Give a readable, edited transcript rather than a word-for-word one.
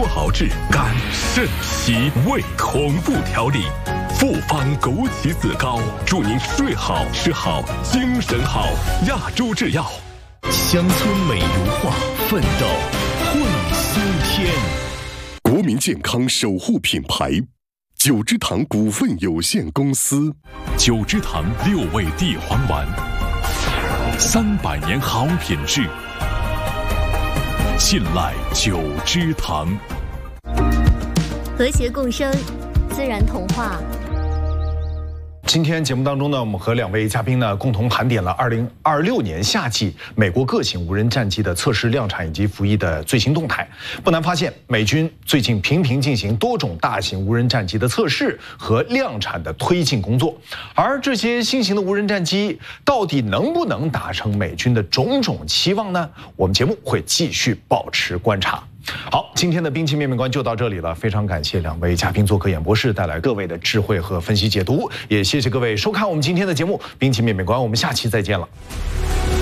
熬制，肝、肾、脾、胃同步调理。复方枸杞子膏，祝您睡好吃好，精神好。亚洲制药。 乡村美如画，奋斗会苏天。 国民健康守护品牌，九芝堂股份有限公司。 九芝堂6味地黄丸，300年好品质，信赖九芝堂。 和谐共生，自然童话。 今天节目当中呢，我们和2位嘉宾呢共同盘点了2026年夏季美国各型无人战机的测试、量产以及服役的最新动态。不难发现，美军最近频频进行多种大型无人战机的测试和量产的推进工作。而这些新型的无人战机到底能不能达成美军的种种期望呢？我们节目会继续保持观察。好，今天的兵器面面观就到这里了，非常感谢2位嘉宾做客演播室，带来各位的智慧和分析解读，也谢谢各位收看我们今天的节目兵器面面观，我们下期再见了。